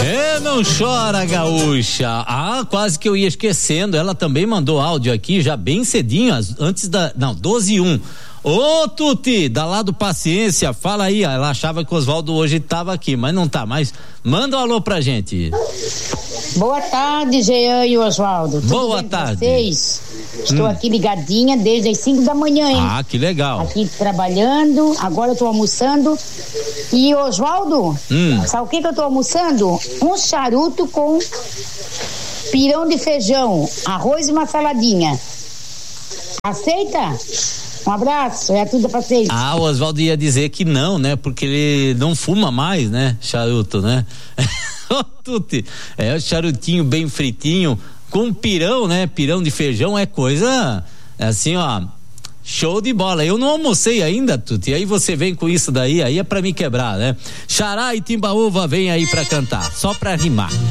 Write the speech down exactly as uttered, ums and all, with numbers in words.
É, não chora, gaúcha. Ah, quase que eu ia esquecendo. Ela também mandou áudio aqui já bem cedinho, antes da, não, doze e um. Ô, Tuti, da lá do Paciência, fala aí. Ela achava que o Oswaldo hoje estava aqui, mas não tá. Mas manda um alô pra gente. Boa tarde, Jean e Oswaldo. Boa tarde. Vocês? Estou hum. aqui ligadinha desde as cinco da manhã, hein? Ah, que legal. Aqui trabalhando, agora eu tô almoçando. E, Oswaldo, hum. sabe o que que eu tô almoçando? Um charuto com pirão de feijão, arroz e uma saladinha. Aceita? Um abraço, é tudo pra vocês. Ah, o Oswaldo ia dizer que não, né? Porque ele não fuma mais, né? Charuto, né? Ô, Tuti, é o charutinho bem fritinho, com pirão, né? Pirão de feijão é coisa, assim, ó, show de bola. Eu não almocei ainda, Tuti, aí você vem com isso daí, aí é pra me quebrar, né? Xará e Timbaúva vem aí pra cantar, só pra rimar.